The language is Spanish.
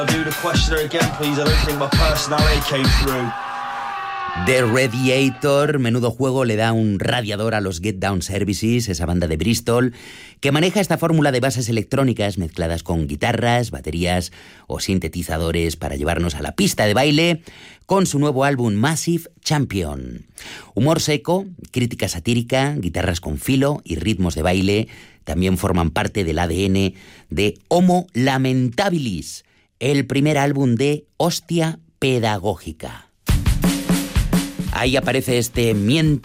The Radiator, menudo juego, le da un radiador a los Get Down Services, esa banda de Bristol, que maneja esta fórmula de bases electrónicas mezcladas con guitarras, baterías o sintetizadores para llevarnos a la pista de baile con su nuevo álbum Massive Champion. Humor seco, crítica satírica, guitarras con filo y ritmos de baile también forman parte del ADN de Homo Lamentabilis, el primer álbum de Hostia Pedagógica. Ahí aparece este miento